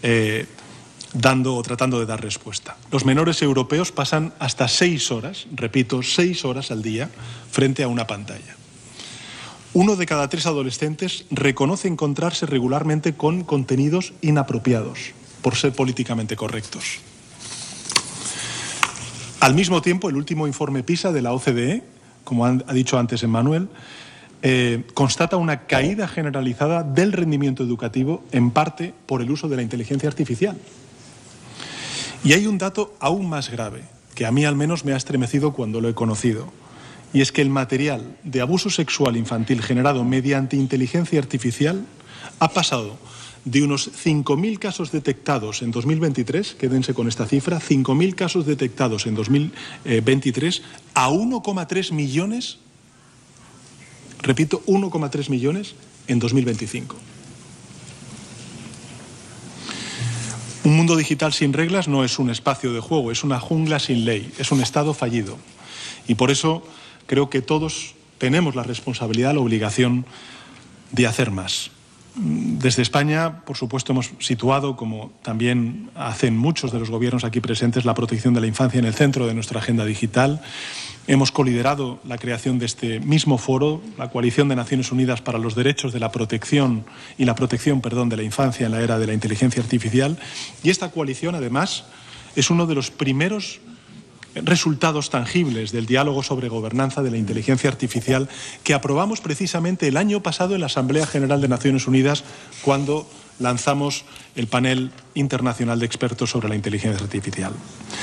dando o tratando de dar respuesta. Los menores europeos pasan hasta 6 horas, repito, 6 horas al día frente a una pantalla. 1 de cada 3 adolescentes reconoce encontrarse regularmente con contenidos inapropiados, por ser políticamente correctos. Al mismo tiempo, el último informe PISA de la OCDE, como ha dicho antes Emmanuel, constata una caída generalizada del rendimiento educativo, en parte por el uso de la inteligencia artificial. Y hay un dato aún más grave, que a mí al menos me ha estremecido cuando lo he conocido, y es que el material de abuso sexual infantil generado mediante inteligencia artificial ha pasado de unos 5.000 casos detectados en 2023, quédense con esta cifra, 5.000 casos detectados en 2023 a 1,3 millones, repito, 1,3 millones en 2025. Un mundo digital sin reglas no es un espacio de juego, es una jungla sin ley, es un Estado fallido. Y por eso creo que todos tenemos la responsabilidad, la obligación de hacer más. Desde España, por supuesto, hemos situado, como también hacen muchos de los gobiernos aquí presentes, la protección de la infancia en el centro de nuestra agenda digital. Hemos coliderado la creación de este mismo foro, la Coalición de Naciones Unidas para los Derechos de la Protección y la Protección, de la Infancia en la era de la inteligencia artificial. Y esta coalición, además, es uno de los primeros resultados tangibles del diálogo sobre gobernanza de la inteligencia artificial que aprobamos precisamente el año pasado en la Asamblea General de Naciones Unidas, cuando lanzamos el panel internacional de expertos sobre la inteligencia artificial.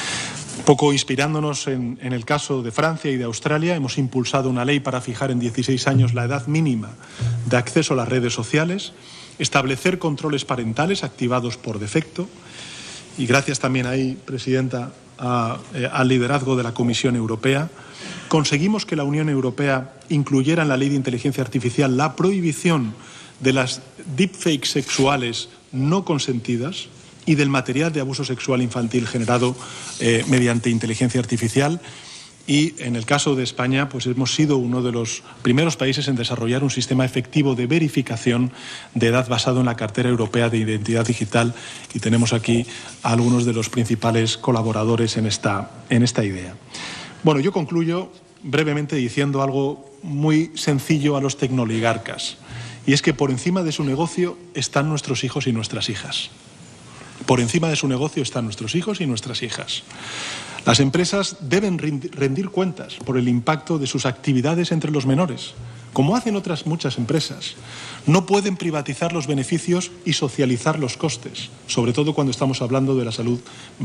Poco inspirándonos en el caso de Francia y de Australia, hemos impulsado una ley para fijar en 16 años la edad mínima de acceso a las redes sociales, establecer controles parentales activados por defecto y gracias también ahí, Presidenta, al liderazgo de la Comisión Europea, conseguimos que la Unión Europea incluyera en la Ley de Inteligencia Artificial la prohibición de las deepfakes sexuales no consentidas y del material de abuso sexual infantil generado mediante inteligencia artificial. Y en el caso de España, pues hemos sido uno de los primeros países en desarrollar un sistema efectivo de verificación de edad basado en la Cartera Europea de Identidad Digital y tenemos aquí a algunos de los principales colaboradores en esta idea. Bueno, yo concluyo brevemente diciendo algo muy sencillo a los tecnoligarcas, y es que por encima de su negocio están nuestros hijos y nuestras hijas. Por encima de su negocio están nuestros hijos y nuestras hijas. Las empresas deben rendir cuentas por el impacto de sus actividades entre los menores, como hacen otras muchas empresas. No pueden privatizar los beneficios y socializar los costes, sobre todo cuando estamos hablando de la salud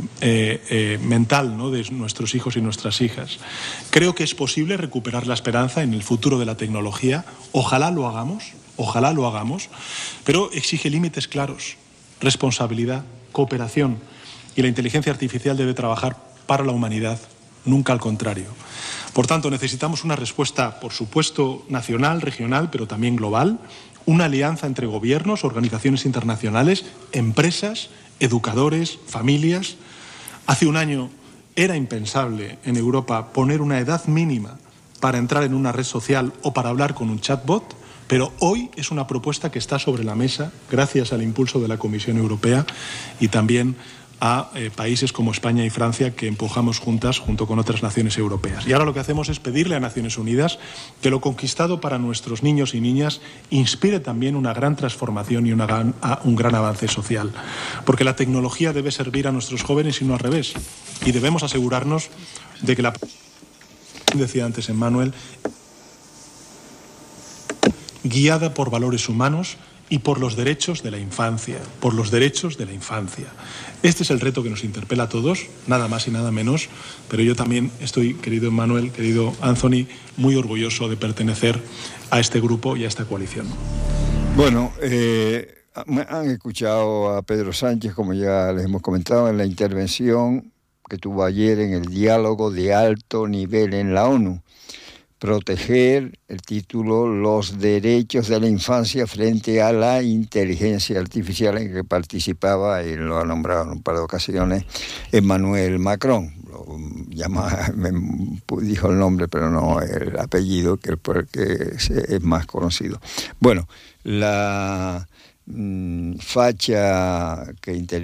mental, ¿no?, de nuestros hijos y nuestras hijas. Creo que es posible recuperar la esperanza en el futuro de la tecnología. Ojalá lo hagamos, pero exige límites claros, responsabilidad, cooperación, y la inteligencia artificial debe trabajar para la humanidad, nunca al contrario. Por tanto, necesitamos una respuesta, por supuesto, nacional, regional, pero también global, una alianza entre gobiernos, organizaciones internacionales, empresas, educadores, familias. Hace un año era impensable en Europa poner una edad mínima para entrar en una red social o para hablar con un chatbot, pero hoy es una propuesta que está sobre la mesa gracias al impulso de la Comisión Europea y también a países como España y Francia, que empujamos junto con otras naciones europeas. Y ahora lo que hacemos es pedirle a Naciones Unidas que lo conquistado para nuestros niños y niñas inspire también una gran transformación y un gran avance social. Porque la tecnología debe servir a nuestros jóvenes y no al revés. Y debemos asegurarnos de que la... decía antes Emmanuel, guiada por valores humanos y por los derechos de la infancia, Este es el reto que nos interpela a todos, nada más y nada menos, pero yo también estoy, querido Emmanuel, querido Anthony, muy orgulloso de pertenecer a este grupo y a esta coalición. Bueno, han escuchado a Pedro Sánchez, como ya les hemos comentado, en la intervención que tuvo ayer en el diálogo de alto nivel en la ONU. Proteger, el título, los derechos de la infancia frente a la inteligencia artificial, en que participaba, y lo ha nombrado en un par de ocasiones, Emmanuel Macron. Dijo el nombre, pero no el apellido, que es más conocido. Bueno, la facha que